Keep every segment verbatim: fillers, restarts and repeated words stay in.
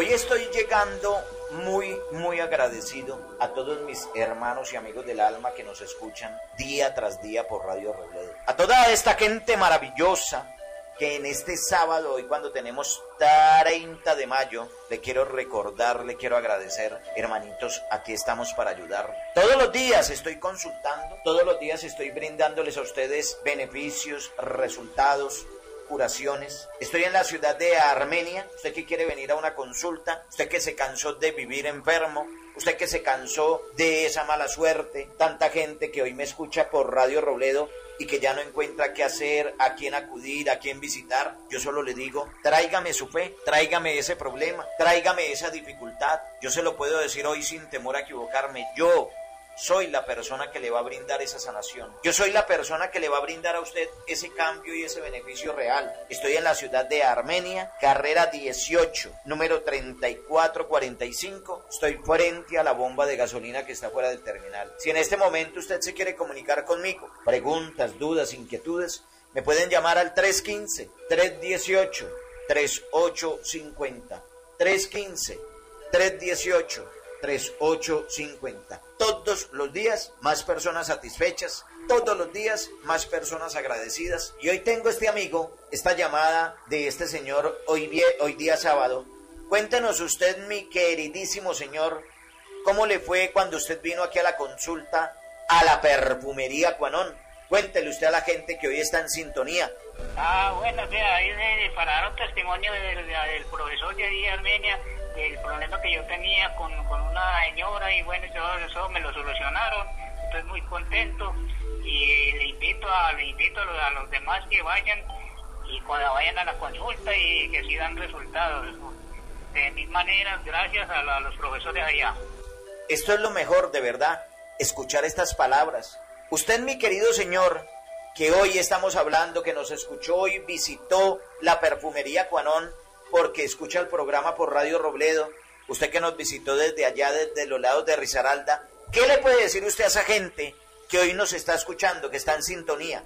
Hoy estoy llegando muy, muy agradecido a todos mis hermanos y amigos del alma que nos escuchan día tras día por Radio Robledo. A toda esta gente maravillosa que en este sábado, hoy cuando tenemos treinta de mayo, le quiero recordar, le quiero agradecer. Hermanitos, aquí estamos para ayudar. Todos los días estoy consultando, todos los días estoy brindándoles a ustedes beneficios, resultados, curaciones. Estoy en la ciudad de Armenia. Usted que quiere venir a una consulta, usted que se cansó de vivir enfermo, usted que se cansó de esa mala suerte, tanta gente que hoy me escucha por Radio Robledo y que ya no encuentra qué hacer, a quién acudir, a quién visitar, yo solo le digo, tráigame su fe, tráigame ese problema, tráigame esa dificultad. Yo se lo puedo decir hoy sin temor a equivocarme. Yo soy la persona que le va a brindar esa sanación. Yo soy la persona que le va a brindar a usted ese cambio y ese beneficio real. Estoy en la ciudad de Armenia, carrera dieciocho, número treinta y cuatro cuarenta y cinco. Estoy frente a la bomba de gasolina que está fuera del terminal. Si en este momento usted se quiere comunicar conmigo, preguntas, dudas, inquietudes, me pueden llamar al tres uno cinco, tres uno ocho, tres ocho cinco cero. tres uno cinco, tres uno ocho, tres ocho cinco cero. Todos los días más personas satisfechas, todos los días más personas agradecidas. Y hoy tengo este amigo, esta llamada de este señor hoy, hoy día sábado. Cuéntenos usted, mi queridísimo señor, ¿cómo le fue cuando usted vino aquí a la consulta a la perfumería Cuanón? Cuéntele usted a la gente que hoy está en sintonía. Ah, bueno, o sea, ahí de, de, para dar un testimonio del, del profesor de ahí de Armenia, del problema que yo tenía con, con una señora, y bueno, yo, eso me lo solucionaron, estoy muy contento, y le invito a, le invito a los, a los demás que vayan, y cuando vayan a la consulta y que sí dan resultados, de mil maneras, gracias a, la, a los profesores allá. Esto es lo mejor, de verdad, escuchar estas palabras. Usted, mi querido señor, que hoy estamos hablando, que nos escuchó y visitó la perfumería Cuanón, porque escucha el programa por Radio Robledo, usted que nos visitó desde allá, desde los lados de Risaralda, ¿qué le puede decir usted a esa gente que hoy nos está escuchando, que está en sintonía?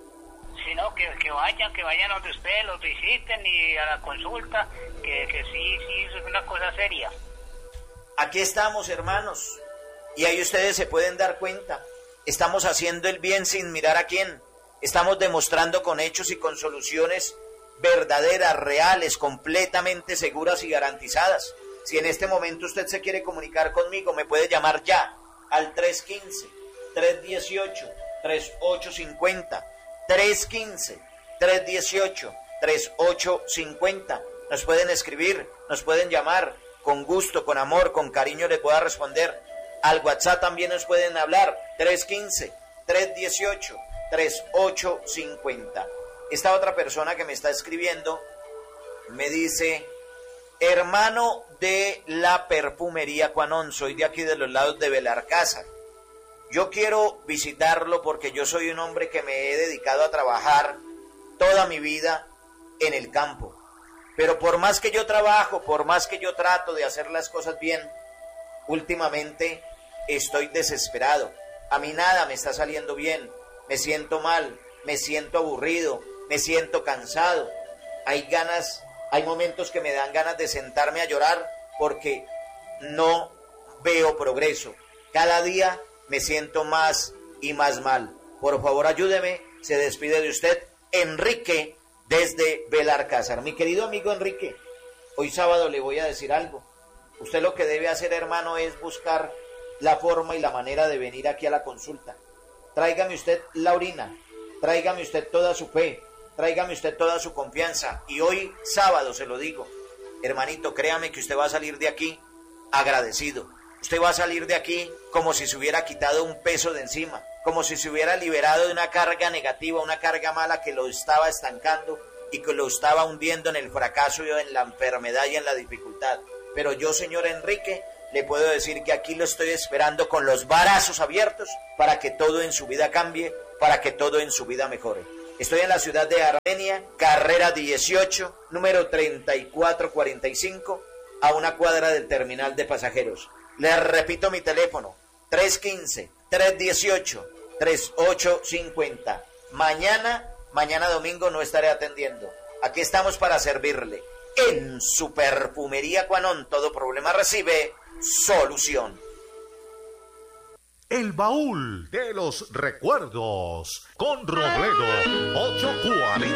Si no, que, que vayan, que vayan donde ustedes los visiten y a la consulta, que, que sí, sí, es una cosa seria. Aquí estamos, hermanos, y ahí ustedes se pueden dar cuenta, estamos haciendo el bien sin mirar a quién, estamos demostrando con hechos y con soluciones verdaderas, reales, completamente seguras y garantizadas. Si en este momento usted se quiere comunicar conmigo, me puede llamar ya al tres uno cinco, tres uno ocho, tres ocho cinco cero, tres uno cinco, tres uno ocho, tres ocho cinco cero. Nos pueden escribir, nos pueden llamar, con gusto, con amor, con cariño le pueda responder. Al WhatsApp también nos pueden hablar, tres uno cinco, tres uno ocho, tres ocho cinco cero. Esta otra persona que me está escribiendo me dice, hermano de la perfumería Cuanón, soy de aquí de los lados de Belarcázar. Yo quiero visitarlo porque yo soy un hombre que me he dedicado a trabajar toda mi vida en el campo. Pero por más que yo trabajo, por más que yo trato de hacer las cosas bien, últimamente estoy desesperado. A mí nada me está saliendo bien, me siento mal, me siento aburrido, me siento cansado, hay ganas, hay momentos que me dan ganas de sentarme a llorar porque no veo progreso. Cada día me siento más y más mal. Por favor, ayúdeme. Se despide de usted Enrique desde Belarcázar. Mi querido amigo Enrique, hoy sábado le voy a decir algo. Usted lo que debe hacer, hermano, es buscar la forma y la manera de venir aquí a la consulta. Tráigame usted la orina, tráigame usted toda su fe, tráigame usted toda su confianza. Y hoy sábado se lo digo, hermanito, créame que usted va a salir de aquí agradecido. Usted va a salir de aquí como si se hubiera quitado un peso de encima, como si se hubiera liberado de una carga negativa, una carga mala que lo estaba estancando y que lo estaba hundiendo en el fracaso y en la enfermedad y en la dificultad. Pero yo, señor Enrique, le puedo decir que aquí lo estoy esperando con los brazos abiertos para que todo en su vida cambie, para que todo en su vida mejore. Estoy en la ciudad de Armenia, carrera dieciocho, número treinta y cuatro cuarenta y cinco, a una cuadra del terminal de pasajeros. Les repito mi teléfono, tres uno cinco, tres uno ocho, tres ocho cinco cero. Mañana, mañana domingo no estaré atendiendo. Aquí estamos para servirle. En su perfumería Cuanón, todo problema recibe solución. El baúl de los recuerdos con Robledo ocho cuarenta.